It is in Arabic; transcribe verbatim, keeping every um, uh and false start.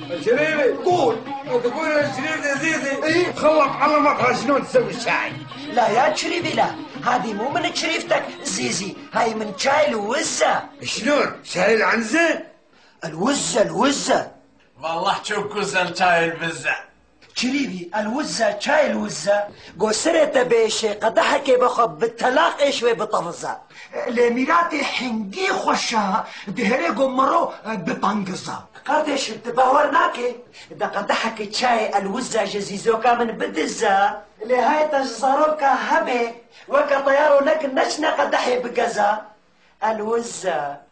شريفي قول. تقول يا شريف يا زيزي ايه؟ خلط علمك شلون تسوي الشاي. لا يا شريفي لا، هذه مو من شريفتك زيزي، هاي من شاي الوزة. شلون؟ شاي العنزة؟ الوزة الوزة والله شوف كوزل شاي البزة. شريفي الوزة شاي الوزة قصرت بيشي قدحك بخب بالتلاقي شوي بطفزة لميراتي حنقي خوشها دهري قمرو بطنقزة قردش تباورناكي دا قدحك شاي الوزة جزيزوكا من بدزة لهاي تجزروكا هبي وكا طيارو لك نشنا قدحي بقزة الوزة